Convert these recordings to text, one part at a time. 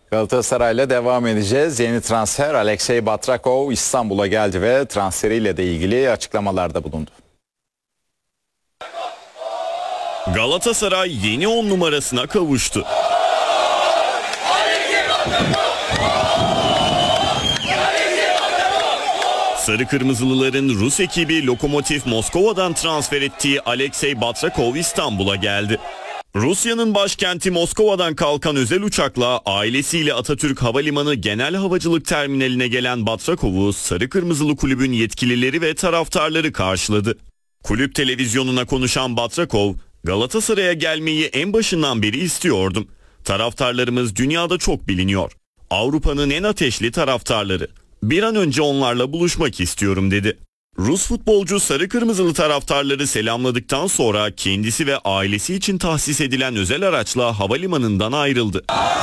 Galatasaray'la devam edeceğiz. Yeni transfer Alexey Batrakov İstanbul'a geldi ve transferiyle de ilgili açıklamalarda bulundu. Galatasaray yeni 10 numarasına kavuştu. Sarı Kırmızılıların Rus ekibi Lokomotiv Moskova'dan transfer ettiği Alexey Batrakov İstanbul'a geldi. Rusya'nın başkenti Moskova'dan kalkan özel uçakla ailesiyle Atatürk Havalimanı Genel Havacılık Terminaline gelen Batrakov'u Sarı Kırmızılı kulübün yetkilileri ve taraftarları karşıladı. Kulüp televizyonuna konuşan Batrakov, "Galatasaray'a gelmeyi en başından beri istiyordum. Taraftarlarımız dünyada çok biliniyor. Avrupa'nın en ateşli taraftarları. Bir an önce onlarla buluşmak istiyorum," dedi. Rus futbolcu Sarı Kırmızılı taraftarları selamladıktan sonra kendisi ve ailesi için tahsis edilen özel araçla havalimanından ayrıldı.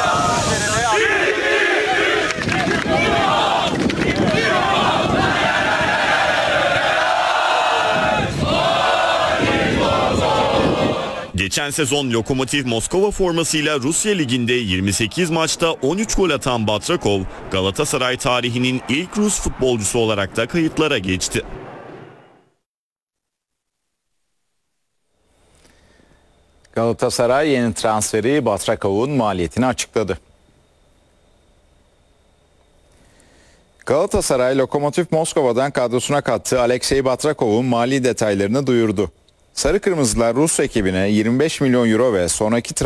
Geçen sezon Lokomotiv Moskova formasıyla Rusya Ligi'nde 28 maçta 13 gol atan Batrakov, Galatasaray tarihinin ilk Rus futbolcusu olarak da kayıtlara geçti. Galatasaray yeni transferi Batrakov'un maliyetini açıkladı. Galatasaray Lokomotiv Moskova'dan kadrosuna kattığı Alexey Batrakov'un mali detaylarını duyurdu. Sarı Kırmızılar Rus ekibine 25 milyon euro ve sonraki